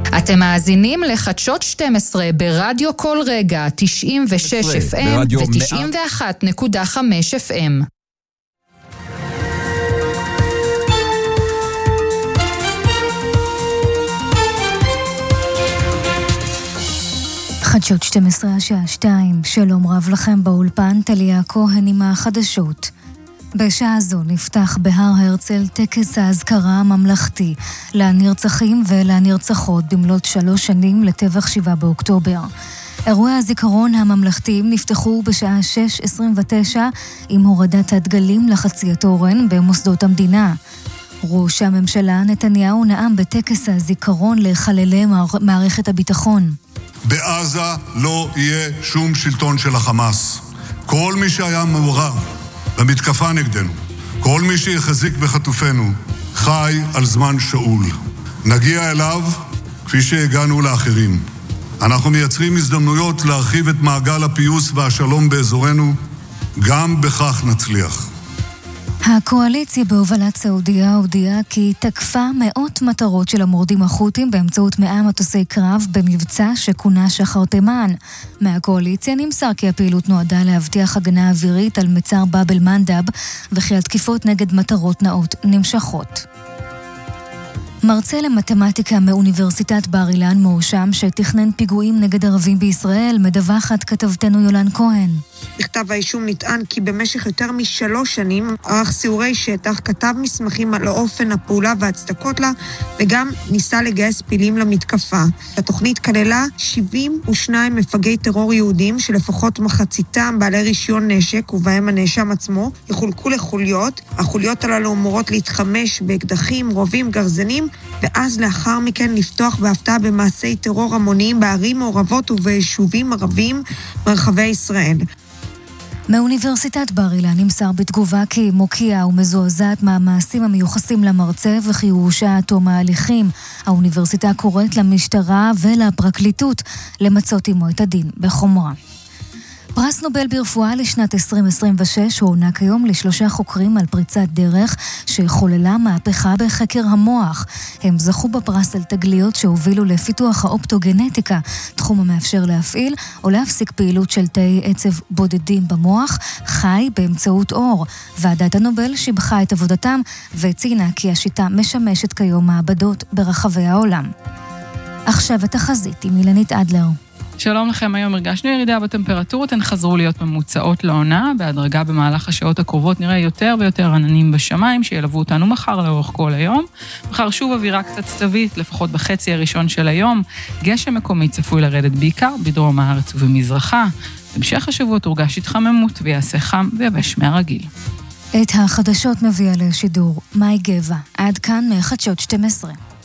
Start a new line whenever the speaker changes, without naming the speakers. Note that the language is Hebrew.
אתם מאזינים לחדשות 12 ברדיו כל רגע, 96 FM ו-91.5 FM.
חדשות 12 השעה 2, שלום רב לכם באולפן, טליה כהן עם החדשות. בשעה זו נפתח בהר הרצל טקס האזכרה הממלכתי לנרצחים ולנרצחות במלאת 3 שנים לטבח 7 באוקטובר. אירועי הזיכרון הממלכתיים נפתחו בשעה 6:29 עם הורדת הדגלים לחצי התורן במוסדות המדינה. ראש הממשלה נתניהו נאם בטקס הזיכרון לחללי מערכת הביטחון.
בעזה לא יהיה שום שלטון של החמאס. כל מי שהיה מעורב במתקפה נגדנו, כל מי שיחזיק בחטופינו, חי על זמן שאול. נגיע אליו כפי שהגענו לאחרים. אנחנו מייצרים הזדמנויות להרחיב את מעגל הפיוס והשלום באזורנו, גם בכך נצליח.
הקואליציה בהובלת סעודיה הודיעה כי תקפה מאות מטרות של המורדים החות'ים באמצעות 100 מטוסי קרב במבצע שכונה שחר תימן. מהקואליציה נמסר כי הפעילות נועדה להבטיח הגנה אווירית על מצר באב אל-מנדב וכי התקיפות נגד מטרות נאות נמשכות. מרצה למתמטיקה מאוניברסיטת בר אילן מואשם שתכנן פיגועים נגד ערבים בישראל, מדווחת כתבתנו יולן כהן.
בכתב האישום נטען כי במשך יותר מ3 שנים ערך סיורי שטח, כתב מסמכים על אופן הפעולה והצדקות לה, וגם ניסה לגייס פעילים למתקפה. התוכנית כללה 72 מפגעי טרור יהודים שלפחות מחציתם בעלי רישיון נשק, ובהם הנאשם עצמו, יחולקו לחוליות. החוליות הללו אמורות להתחמש באקדחים, רובים, גרזנים, ואז לאחר מכן לפתוח בהפתעה במעשי טרור המוניים בערים מעורבות וביישובים ערבים ברחבי ישראל.
מאוניברסיטת בר אילן נמסר בתגובה כי מוקיעה ומזועזעת מהמעשים המיוחסים למרצה וכי הוא הורשע עד תום ההליכים. האוניברסיטה קוראת למשטרה ולפרקליטות למצות עמו את הדין בחומרה. פרס נובל ברפואה לשנת 2026 הוענק היום ל3 חוקרים על פריצת דרך שחוללה מהפכה בחקר המוח. הם זכו בפרס על תגליות שהובילו לפיתוח האופטוגנטיקה, תחום המאפשר להפעיל או להפסיק פעילות של תאי עצב בודדים במוח, חי באמצעות אור. ועדת הנובל שיבחה את עבודתם וציינה כי השיטה משמשת כיום מעבדות ברחבי העולם. עכשיו התחזית עם אילנית אדלר.
שלום לכם, היום הרגשנו ירידה בטמפרטורות, הן חזרו להיות ממוצעות לעונה, בהדרגה במהלך השעות הקרובות נראה יותר ויותר עננים בשמיים שילוו אותנו מחר לאורך כל היום. מחר שוב אווירה קצת סתווית, לפחות בחצי הראשון של היום, גשם מקומי צפוי לרדת בעיקר בדרום הארץ ובמזרחה. בהמשך השבוע תורגש התחממות ויעשה חם ויבש מהרגיל.
את החדשות מביאה לשידור מאי גבע, עד כאן מחדשות 12.